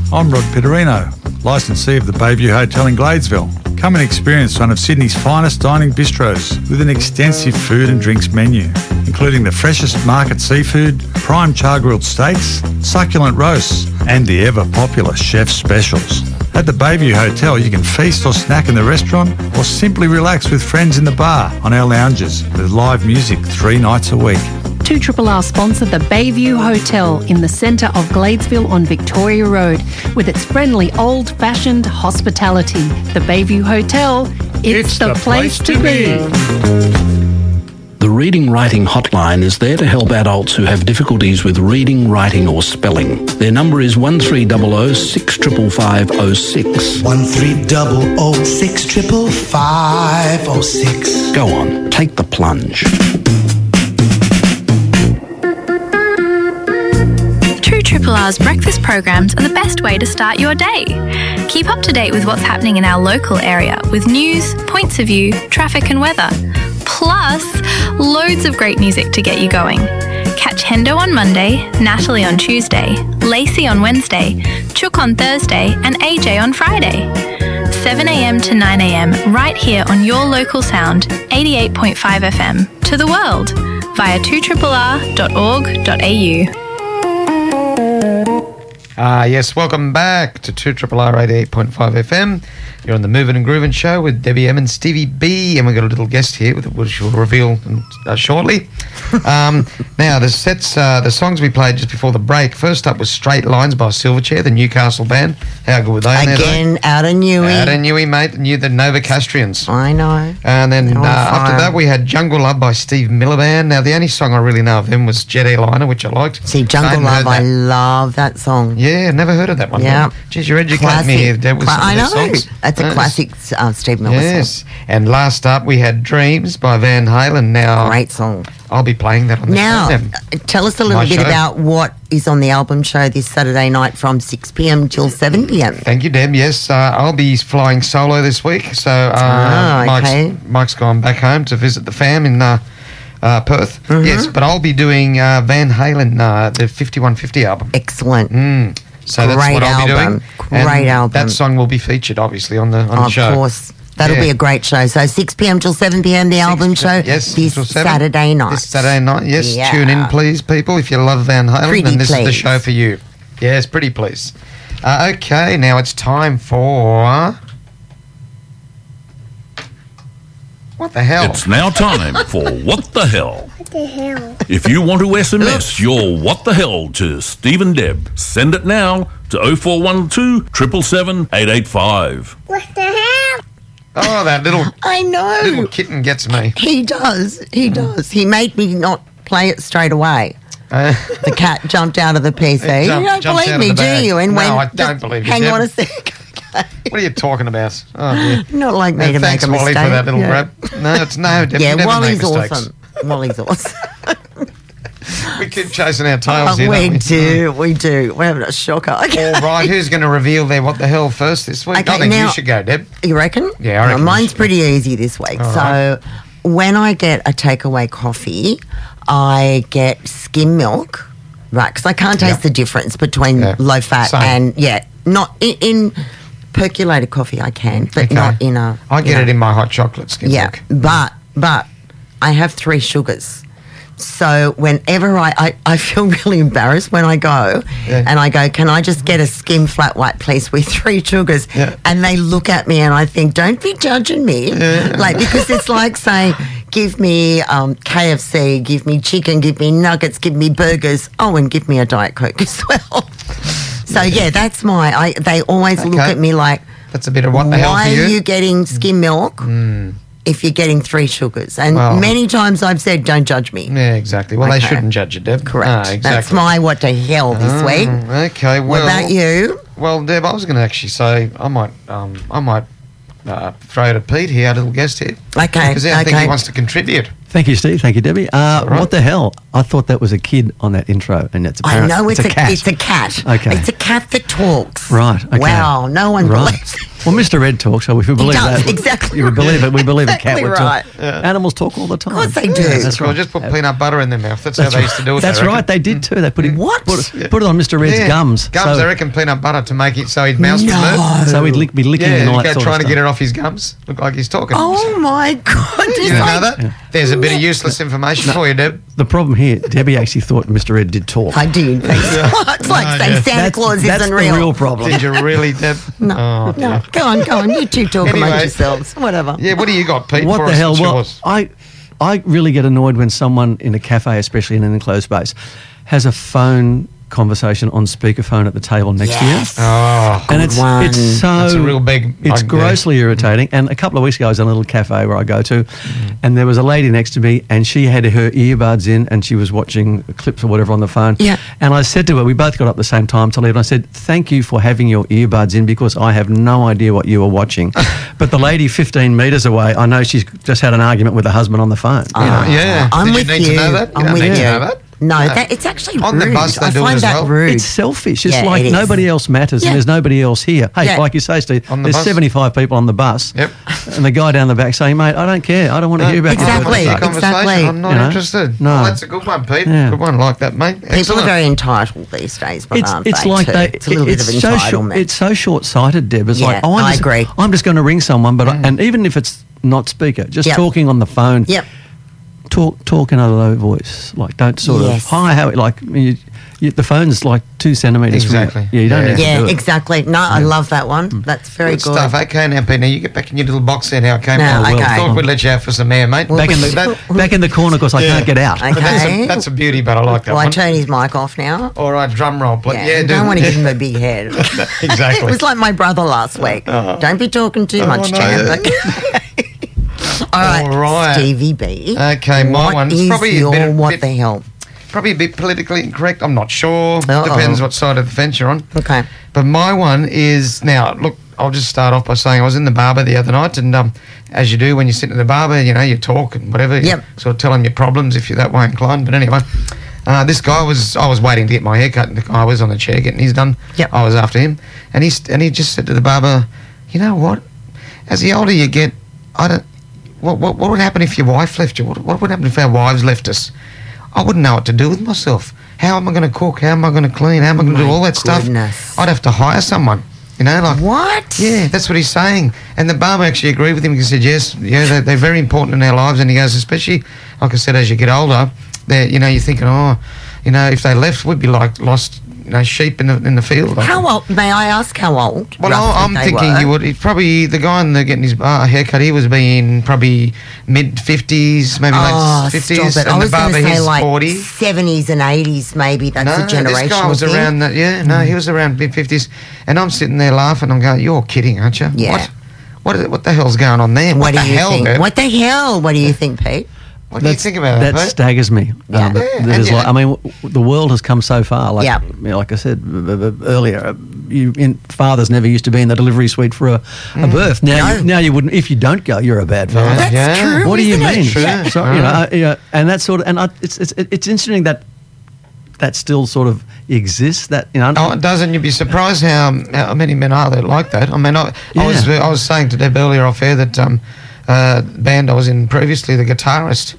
I'm Rod Pitterino, licensee of the Bayview Hotel in Gladesville. Come and experience one of Sydney's finest dining bistros with an extensive food and drinks menu, including the freshest market seafood, prime char-grilled steaks, succulent roasts, and the ever-popular chef's specials. At the Bayview Hotel, you can feast or snack in the restaurant or simply relax with friends in the bar on our lounges with live music 3 nights a week. 2RRR sponsor the Bayview Hotel in the centre of Gladesville on Victoria Road with its friendly old-fashioned hospitality. The Bayview Hotel, it's the place to be. The Reading Writing Hotline is there to help adults who have difficulties with reading, writing or spelling. Their number is 1300 655 06. 1300 655 06. Go on, take the plunge. 2RRR's breakfast programs are the best way to start your day. Keep up to date with what's happening in our local area with news, points of view, traffic and weather. Plus, loads of great music to get you going. Catch Hendo on Monday, Natalie on Tuesday, Lacey on Wednesday, Chook on Thursday and AJ on Friday. 7am to 9am right here on your local sound, 88.5 FM, to the world via 2RRR.org.au. Yes, welcome back to 2RRR 88.5 FM. You're on the Moving and Grooving show with Debbie M and Stevie B, and we've got a little guest here, which we'll reveal shortly. Now, the songs we played just before the break. First up was Straight Lines by Silverchair, the Newcastle band. How good were they? Again, out of Newey. Out of Newey, mate. The Novocastrians. I know. And then after that, we had Jungle Love by Steve Miliband. Now, the only song I really know of him was Jet Airliner, which I liked. See, Jungle Love, I love that song. Yeah, never heard of that one. Yeah. Geez, you're educating me here, Deb, with some I of know. these songs. That's a classic Steve Miller Yes. song. And last up, we had Dreams by Van Halen. Now, great song. I'll be playing that on the show. Now, tell us a little bit about what is on the album show this Saturday night from 6 p.m. till 7 p.m. Thank you, Deb. Yes, I'll be flying solo this week. So okay. Mike's gone back home to visit the fam in Perth. Mm-hmm. Yes, but I'll be doing Van Halen, the 5150 album. Excellent. So that's what I'll be doing. Great album. That song will be featured, obviously, on the show. Of course. That'll be a great show. So 6 p.m. till 7 p.m. the album show. Yes, this Saturday night. This Saturday night. Yes, tune in, please, people. If you love Van Halen, then this is the show for you. Yes, pretty please. Okay, now it's time for... What the hell? It's now time for What the Hell. What the hell? If you want to SMS your What the Hell to Steve and Deb, send it now to 0412 777 885. What the hell? Oh, that little... I know. Little kitten gets me. He does. He does. He made me not play it straight away. The cat jumped out of the PC. You don't believe me, do you? And no, I don't believe you. Hang on a sec. What are you talking about? Oh, dear. Not like me to make a mistake. Thanks, Wally, for that little grab. No, it's no. Yeah, Wally's awesome. Wally's awesome. We keep chasing our tails here, we don't we? do. We're having a shocker. All right, who's going to reveal their What the Hell first this week? Okay, I think now, you should go, Deb. You reckon? Yeah, I reckon. Mine's pretty easy this week. All so when I get a takeaway coffee, I get skim milk, right? Because I can't taste the difference between low fat and, not in percolated coffee I can, but not in a... I get it in my hot chocolate skim milk. But I have 3 sugars. So whenever I feel really embarrassed when I go and I go, can I just get a skim flat white, please, with 3 sugars? Yeah. And they look at me and I think, don't be judging me. Like, because it's like saying, give me KFC, give me chicken, give me nuggets, give me burgers. Oh, and give me a Diet Coke as well. So, that's they always look at me like, that's a bit of what the hell for you? Why are you getting skim milk if you're getting 3 sugars? And many times I've said, don't judge me. Yeah, exactly. Well, they shouldn't judge you, Deb. Correct. Exactly. That's my what the hell this week. Okay, well... What about you? Well, Deb, I was going to actually say I might throw it at Pete here, our little guest here. Okay. Because I think he wants to contribute. Thank you, Steve. Thank you, Debbie. Right. What the hell? I thought that was a kid on that intro, and it's I know it's a cat. It's a cat. Okay. It's a cat that talks. Right. Okay. Wow. No one believes it. Well, Mr. Ed talks, so if we believe does, that, exactly you would believe it. We believe Exactly a cat would right. talk. Animals talk all the time. Of course they do. That's Well, right. just put peanut butter in their mouth. That's how they used to do it. That's I reckon. right. They did too. They put it. What? Put it on Mr. Red's gums. Gums, So, I reckon peanut butter to make it so his mouth would move. No. so he'd be licking and all Yeah, that sort trying of to get stuff. it off his gums. Look like he's talking. Oh my God! You didn't know that? There's a bit of useless information for you, Deb. The problem here, Debbie actually thought Mr. Ed did talk. I do. It's like saying Santa Claus That's isn't the real. real problem. Did you really, Deb? No, Oh, no. dear. Go on. You two talk Anyway. among yourselves. Whatever. Yeah, what do you got, Pete? What for the us? hell? What's Well, yours? I really get annoyed when someone in a cafe, especially in an enclosed space, has a phone conversation on speakerphone at the table next Yes. to you. Oh, And it's one. so That's a real big it's bugbear. grossly irritating. And a couple of weeks ago, I was in a little cafe where I go to, and there was a lady next to me, and she had her earbuds in, and she was watching clips or whatever on the phone. Yeah. And I said to her, we both got up at the same time to leave, and I said, "Thank you for having your earbuds in because I have no idea what you were watching." But the lady 15 metres away, I know she's just had an argument with her husband on the phone. You know? Yeah. I'm Did with you need to know that? You I'm don't with need you. to know that. No, that it's actually On rude. the bus they I do it find as that well. rude. It's selfish. It's Yeah, like it is. nobody else matters Yeah. and there's nobody else here. Hey, Yeah. like you say, Steve, On the there's bus. 75 people on the bus. Yep. And the guy down the back saying, "Mate, I don't care. I don't want to hear about Exactly. your Conversation. Exactly. I'm not You know? interested. No. Well, that's a good one, Pete. Yeah. Good one. Like that, mate. People Excellent. are very entitled these days, but aren't It's they? like too? they. It's a little bit of it's so entitlement. it's so short-sighted, Deb. It's Yeah, like, oh, I agree. I'm just going to ring someone, but and even if it's not speaker, just Yep. talking on the phone. Yep. Talk in a low voice. Like, don't sort Yes. of hi. How like the phone's like 2 centimeters. Exactly. Yeah, you don't Yeah. need to Yeah, do it. exactly. No, I love that one. That's very Good good. stuff. Okay, now, Pete. Now you get back in your little box there. Now, okay, No, mate? okay. I thought we'd let you out for some air, mate. Back in the back in the corner because I can't get out. Okay. That's a beauty, but I like that Well, I one. turn his mic off now. All right, drum roll, please. Yeah, I do. don't want to give him a big head. Exactly. It was like my brother last week. Don't be talking too much, no, champ. yeah. All right, All right. Stevie B. Okay, my what one's is probably a your bit- what bit- the hell? Probably a bit politically incorrect. I'm not sure. Uh-oh. Depends what side of the fence you're on. Okay. But my one is now. Look, I'll just start off by saying I was in the barber the other night, and as you do when you sit in the barber, you know, you talk and whatever. You Yep. sort of tell him your problems if you're that way inclined. But anyway, this guy was. I was waiting to get my hair cut, and the guy was on the chair getting his done. Yep. I was after him, and he just said to the barber, "You know what? As the older you get, I don't. What would happen if your wife left you? What would happen if our wives left us? I wouldn't know what to do with myself. How am I going to cook? How am I going to clean? How am I going to do all that goodness. stuff? I'd have to hire someone. You know, like What? yeah, that's what he's saying. And the barber actually agreed with him. He said, yes, yeah, they're very important in our lives. And he goes, especially, like I said, as you get older, you're thinking, oh, if they left, we'd be like lost, sheep in the field. How old? May I ask how old? Well, roughly I'm they thinking were? he would. He'd probably the guy in getting his haircut. He was being probably mid 50s, maybe Oh, late 50s, stop it. I and the was going barber to say he's like 40. 70s and 80s, maybe. That's a generational this guy was thing. around that. Yeah, no, he was around mid 50s, and I'm sitting there laughing. I'm going, "You're kidding, aren't you? Yeah. What the hell's going on there? What the do you hell, think? dude? What the hell? What do you think, Pete? What do you think about that that? Pete? staggers me. Yeah. That Yeah, is and like, I mean, the world has come so far. Like, Yeah. like I said earlier, fathers never used to be in the delivery suite for a birth. Now you wouldn't. If you don't go, you're a bad father. That's Yeah. true. What do you isn't it? mean? True. Yeah. So, and that sort of, it's interesting that still sort of exists. That Oh, it does, and you'd be surprised how many men are there like that. I mean, I was saying to Deb earlier off air that band I was in previously, the guitarist,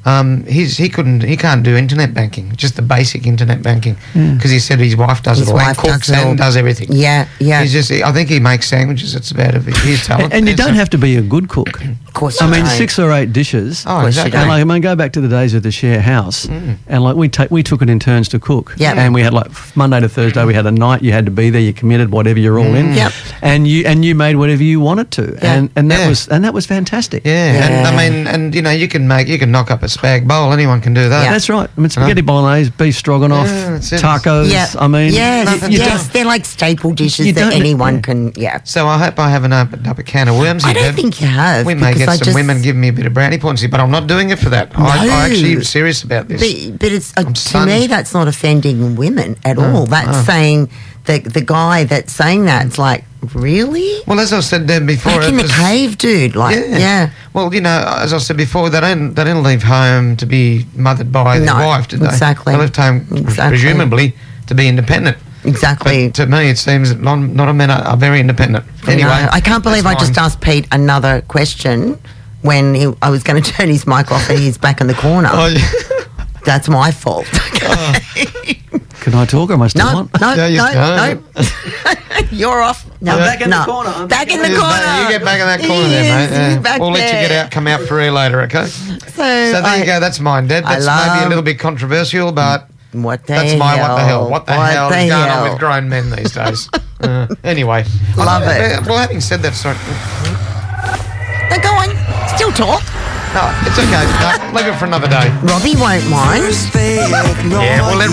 he can't do internet banking, just the basic internet banking, because he said his wife does His it all, and wife cooks does it all. and does everything. Yeah, yeah. I think he makes sandwiches. It's about his talent. and you don't have to be a good cook. Of course I you mean, don't. 6 or 8 dishes. Oh, exactly. And like, I mean, go back to the days of the share house, and like we took it in turns to cook. Yep. And we had like Monday to Thursday, we had a night. You had to be there. You committed whatever you're all in. Yep. And you made whatever you wanted to, Yeah. and that Yeah. was fantastic. Yeah, and I mean, and you can knock up a spag bowl. Anyone can do that. That's right. I mean, spaghetti bolognese, beef stroganoff, Yeah, that's it. tacos. Yeah. I mean, yes, you yes, they're like staple dishes you that don't- anyone can. Yeah, So I hope I haven't opened up a can of worms. I here, don't Deb. think you have. We may because get I some just- women giving me a bit of brownie points here, but I'm not doing it for that. I actually am serious about this. But it's to stunned. me that's not offending women at all. That's saying the guy that's saying that, it's like, really? Well, as I said before, Back in the cave, dude. Like, yeah. Well, as I said before, they don't leave home to be mothered by their No, wife, did they? exactly. They left home Exactly. presumably to be independent. Exactly. But to me, it seems that not all men are very independent. Anyway, No, I can't believe I that's just fine. asked Pete another question when I was going to turn his mic off and he's back in the corner. Oh, yeah. That's my fault. Can I talk or am I still on? No, Yeah, you no. can. You're off. No, I'm back in the no. corner. I'm Back in the You corner. get back in that corner there, Yes, mate. Yeah. back We'll let you there. get out, come out for air later, okay? So So there you go. That's mine, Dad. I That's maybe a love- little bit controversial, but What the that's hell? my what the hell. What the hell is going hell? on with grown men these days? Anyway. Love it. Well, having said that, sorry. No, go on. Still talk. No, it's okay. No, leave it for another day. Robbie won't mind. Yeah, well, let